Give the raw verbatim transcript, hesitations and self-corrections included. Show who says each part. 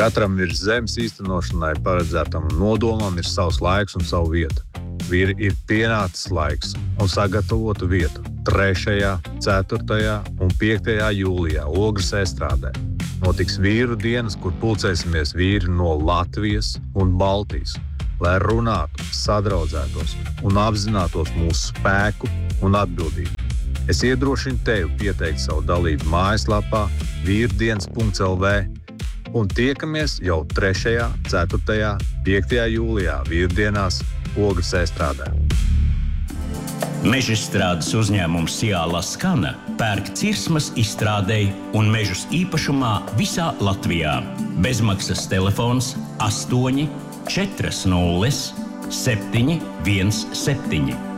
Speaker 1: Katram virs zemes īstenošanai paredzētam nodomam ir savs laiks un savu vietu. Vīri ir pienācis laiks un sagatavotu vietu trešajā, ceturtajā un piektajā jūlijā Ogres estrādē. Notiks vīru dienas, kur pulcēsimies vīri no Latvijas un Baltijas, lai runātu, sadraudzētos un apzinātos mūsu spēku un atbildību. Es iedrošinu tevi pieteikt savu dalību mājaslapā vīrdienas punkts el vē un tiekamies jau trešajā, ceturtajā, piektajā jūlijā Vīrdienās Ogres estrādē.
Speaker 2: Mežstrādes uzņēmums Ciāla Skana pērk cirsmas izstrādei un mežus īpašumā visā Latvijā. Bezmaksas telefons astoņi četri nulle septiņi viens septiņi.